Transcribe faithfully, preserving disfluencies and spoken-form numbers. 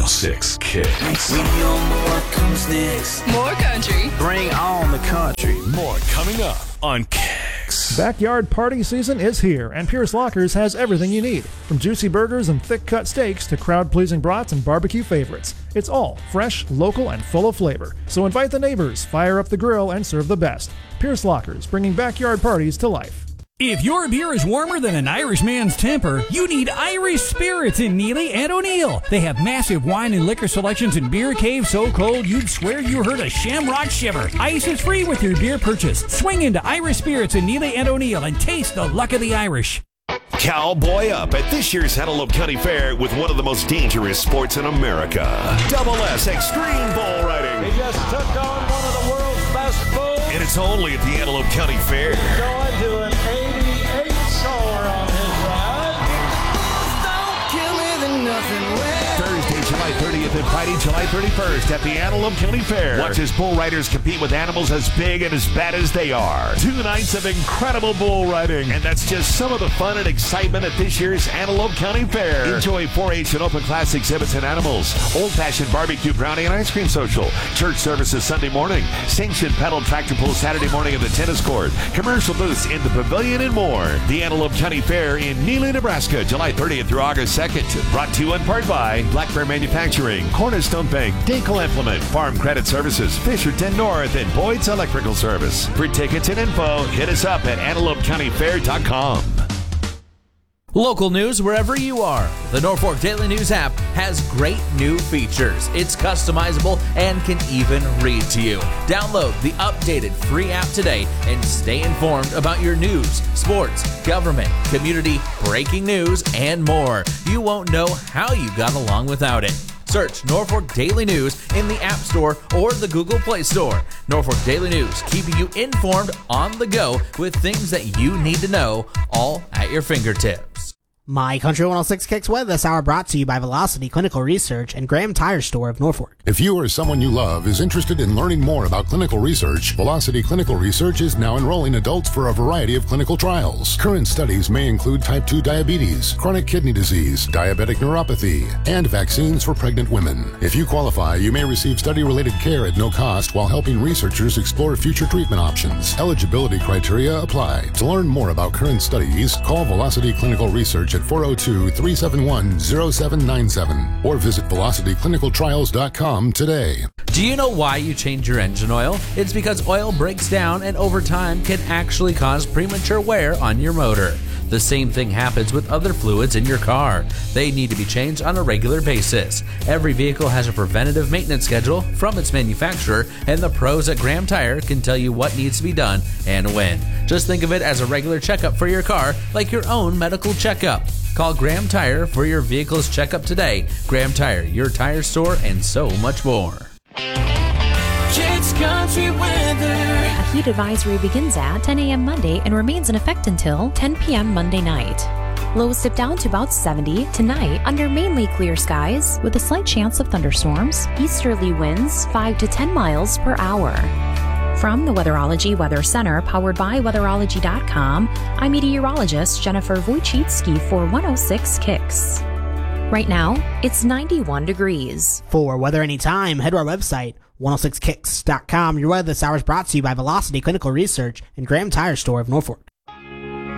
oh six Kicks. We know what comes next. More country. Bring on the country. More coming up on Kicks. Backyard party season is here, and Pierce Lockers has everything you need. From juicy burgers and thick-cut steaks to crowd-pleasing brats and barbecue favorites. It's all fresh, local, and full of flavor. So invite the neighbors, fire up the grill, and serve the best. Pierce Lockers, bringing backyard parties to life. If your beer is warmer than an Irishman's temper, you need Irish Spirits in Neely and O'Neill. They have massive wine and liquor selections and beer caves so cold you'd swear you heard a shamrock shiver. Ice is free with your beer purchase. Swing into Irish Spirits in Neely and O'Neill and taste the luck of the Irish. Cowboy up at this year's Antelope County Fair with one of the most dangerous sports in America. Double S Extreme Bull Riding. He just took on one of the world's best bulls. And it's only at the Antelope County Fair. Going to an eighty-eight soar on his ride. Don't kill me, then nothing left. Thursday, July thirtieth and Friday, July thirty-first at the Antelope County Fair. Watch as bull riders compete with animals as big and as bad as they are. Two nights of incredible bull riding. And that's just some of the fun and excitement at this year's Antelope County Fair. Enjoy four H and open class exhibits and animals. Old-fashioned barbecue, brownie, and ice cream social. Church services Sunday morning. Sanctioned pedal tractor pull Saturday morning at the tennis court. Commercial booths in the pavilion and more. The Antelope County Fair in Neely, Nebraska, July thirtieth through August second. Brought to you in part by Black Bear Manufacturing, Cornerstone Bank, Dankel Implement, Farm Credit Services, Fisherton North, and Boyd's Electrical Service. For tickets and info, hit us up at antelope county fair dot com. Local news wherever you are. The Norfolk Daily News app has great new features. It's customizable and can even read to you. Download the updated free app today and stay informed about your news, sports, government, community, breaking news, and more. You won't know how you got along without it. Search Norfolk Daily News in the App Store or the Google Play Store. Norfolk Daily News, keeping you informed on the go with things that you need to know, all at your fingertips. My Country one oh six Kicks weather this hour brought to you by Velocity Clinical Research and Graham Tire Store of Norfolk. If you or someone you love is interested in learning more about clinical research, Velocity Clinical Research is now enrolling adults for a variety of clinical trials. Current studies may include type two diabetes, chronic kidney disease, diabetic neuropathy, and vaccines for pregnant women. If you qualify, you may receive study-related care at no cost while helping researchers explore future treatment options. Eligibility criteria apply. To learn more about current studies, call Velocity Clinical Research at four oh two, three seven one, oh seven nine seven or visit velocity clinical trials dot com today. Do you know why you change your engine oil? It's because oil breaks down and over time can actually cause premature wear on your motor. The same thing happens with other fluids in your car. They need to be changed on a regular basis. Every vehicle has a preventative maintenance schedule from its manufacturer, and the pros at Graham Tire can tell you what needs to be done and when. Just think of it as a regular checkup for your car, like your own medical checkup. Call Graham Tire for your vehicle's checkup today. Graham Tire, your tire store, and so much more. Kicks Country weather. A heat advisory begins at ten a.m. Monday and remains in effect until ten p.m. Monday night. Lows dip down to about seventy tonight under mainly clear skies with a slight chance of thunderstorms. Easterly winds five to ten miles per hour. From the Weatherology Weather Center, powered by weatherology dot com, I'm meteorologist Jennifer Wojcicki for one oh six Kicks. Right now, it's ninety-one degrees. For weather anytime, head to our website, one oh six kicks dot com. Your weather this hour is brought to you by Velocity Clinical Research and Graham Tire Store of Norfolk.